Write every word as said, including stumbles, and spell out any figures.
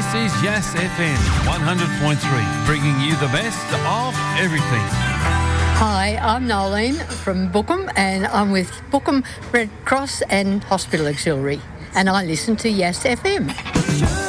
is Yass F M one hundred point three, bringing you the best of everything. Hi, I'm Nolene from Bookham, and I'm with Bookham Red Cross and Hospital Auxiliary, and I listen to Yass F M.